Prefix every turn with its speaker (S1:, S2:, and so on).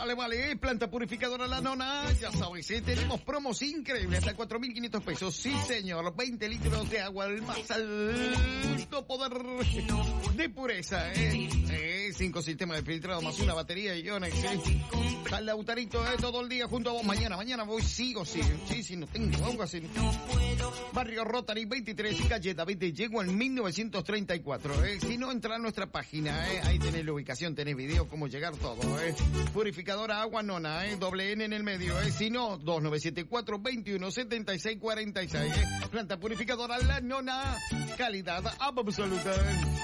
S1: Vale. Planta purificadora La Nona. Ya sabes, tenemos promos increíbles hasta 4.500 pesos. Sí, señor. 20 litros de agua al más alto poder de pureza, 5 sistemas de filtrado más una batería de iones, San Lautarito, todo el día junto a vos. Mañana voy, sigo. Sí, no tengo agua. Sí. Barrio Rotary 23, calle David de Yegua en 1934. Si no, entra a nuestra página, ahí tenés la ubicación, tenés video, cómo llegar todo. Purificadora Agua Nona, doble N en el medio. Si no, 2974-217646. Planta purificadora La Nona, calidad absoluta.